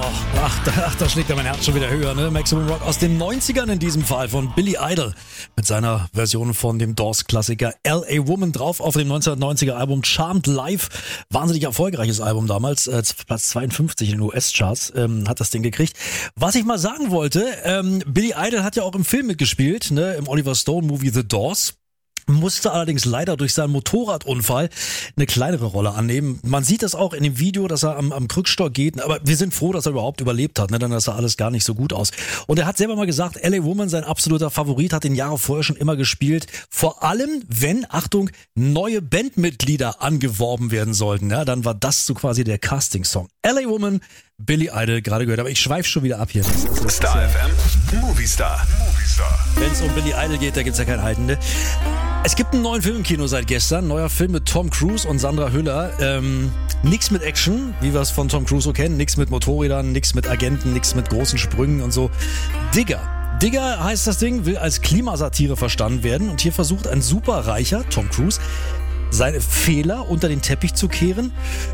Da schlägt ja mein Herz schon wieder höher, ne? Maximum Rock aus den 90ern in diesem Fall von Billy Idol mit seiner Version von dem Doors-Klassiker L.A. Woman drauf auf dem 1990er Album Charmed Live. Wahnsinnig erfolgreiches Album damals, Platz 52 in den US-Charts, hat das Ding gekriegt. Was ich mal sagen wollte, Billy Idol hat ja auch im Film mitgespielt, ne? Im Oliver Stone-Movie The Doors. Musste allerdings leider durch seinen Motorradunfall eine kleinere Rolle annehmen. Man sieht das auch in dem Video, dass er am Krückstock geht, aber wir sind froh, dass er überhaupt überlebt hat, ne? Dann sah alles gar nicht so gut aus. Und er hat selber mal gesagt, L.A. Woman, sein absoluter Favorit, hat den Jahre vorher schon immer gespielt. Vor allem, wenn, Achtung, neue Bandmitglieder angeworben werden sollten, ja, dann war das so quasi der Casting-Song. L.A. Woman, Billy Idol, gerade gehört, aber ich schweife schon wieder ab hier. Star FM, Movie Star. Wenn es um Billy Idol geht, da gibt's ja kein Halten, ne? Es gibt einen neuen Film im Kino seit gestern. Neuer Film mit Tom Cruise und Sandra Hüller. Nix mit Action, wie wir es von Tom Cruise so kennen. Nix mit Motorrädern, nix mit Agenten, nix mit großen Sprüngen und so. Digger heißt das Ding, will als Klimasatire verstanden werden. Und hier versucht ein superreicher Tom Cruise, seine Fehler unter den Teppich zu kehren.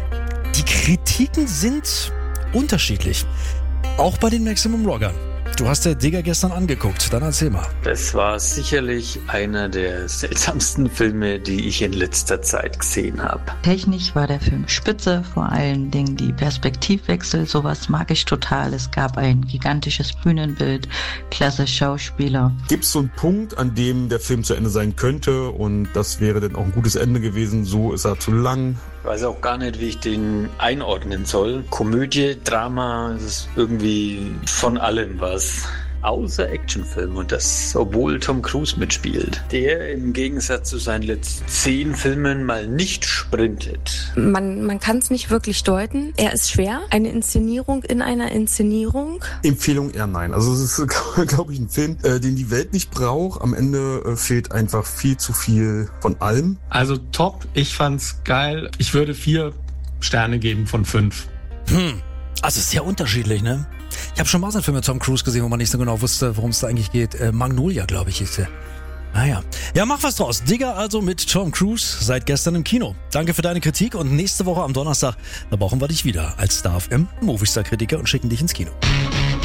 Die Kritiken sind unterschiedlich. Auch bei den Maximum Rockern. Du hast der Digger gestern angeguckt, dann erzähl mal. Das war sicherlich einer der seltsamsten Filme, die ich in letzter Zeit gesehen habe. Technisch war der Film spitze, vor allen Dingen die Perspektivwechsel, sowas mag ich total. Es gab ein gigantisches Bühnenbild, klasse Schauspieler. Gibt es so einen Punkt, an dem der Film zu Ende sein könnte und das wäre dann auch ein gutes Ende gewesen, so ist er zu lang? Ich weiß auch gar nicht, wie ich den einordnen soll. Komödie, Drama, es ist irgendwie von allem was. Außer Actionfilm und das, obwohl Tom Cruise mitspielt. Der im Gegensatz zu seinen letzten 10 Filmen mal nicht sprintet. Man kann es nicht wirklich deuten. Er ist schwer. Eine Inszenierung in einer Inszenierung. Empfehlung eher nein. Also es ist, glaube ich, ein Film, den die Welt nicht braucht. Am Ende fehlt einfach viel zu viel von allem. Also top, ich fand's geil. Ich würde 4 Sterne geben von 5. Also sehr unterschiedlich, ne? Ich habe schon mal so einen Film mit Tom Cruise gesehen, wo man nicht so genau wusste, worum es da eigentlich geht. Magnolia, glaube ich, hieß der. Naja. Ja, mach was draus. Digger also mit Tom Cruise seit gestern im Kino. Danke für deine Kritik und nächste Woche am Donnerstag, da brauchen wir dich wieder als Star FM Movie Star Kritiker und schicken dich ins Kino.